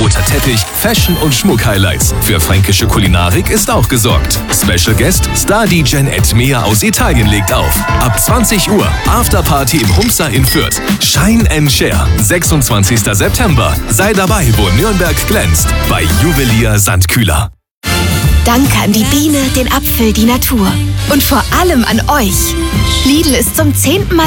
roter Teppich, Fashion und Schmuck-Highlights. Für fränkische Kulinarik ist auch gesorgt. Special Guest Star-DJ Edmea aus Italien legt auf. Ab 20 Uhr Afterparty im Humsa in Fürth. Shine and Share, 26. September. Sei dabei, wo Nürnberg glänzt. Bei Juwelier Sandkühler. Danke an die Biene, den Apfel, die Natur. Und vor allem an euch. Lidl ist zum 10. Mal